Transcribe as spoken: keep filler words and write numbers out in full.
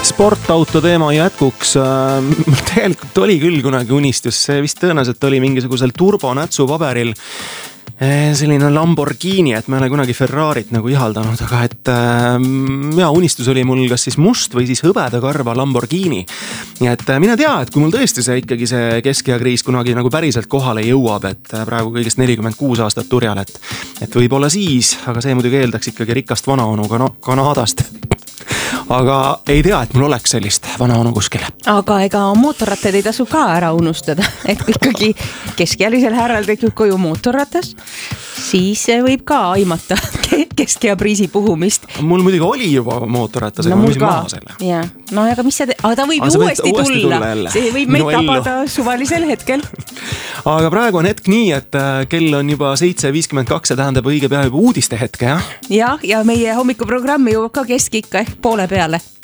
sportauto teema jätkuks. Tegelikult oli küll kunagi unistus, see vist tõenäoliselt oli mingisugusel turbonätsu paberil selline Lamborghini, et ma ei ole kunagi Ferrarit nagu ihaldanud, aga et ja, unistus oli mul kas siis must või siis hõbedakarva Lamborghini. Ja et mina tea, et kui mul tõesti see ikkagi see keskeakriis kunagi nagu päriselt kohale jõuab, et praegu kõigest nelikümmend kuus aastat turjal, et, et võib-olla siis, aga see muidugi eeldaks ikkagi rikast vanaonu Kanadast. Aga ei tea, et mul oleks sellist vanaonu kuskil. Aga ega mootorrattad ei tasu ka ära unustada, et ikkagi keskealisel härral tekib koju mootorratas, siis võib ka aimata keskeapriisi puhumist. Mul muidugi oli juba mootorratas, aga no, ma müsin maha selle. Ja. No aga mis sa te... aga ta võib ju uuesti, uuesti tulla, tulla see võib meid no, tabada suvalisel hetkel. Aga praegu on hetk nii, et kell on juba seitse viiskümmend kaks ja tähendab õige pea juba uudiste hetke, jah? Ja, ja meie hommikuprogrammi jõuab ka keskikka ehk poole peale.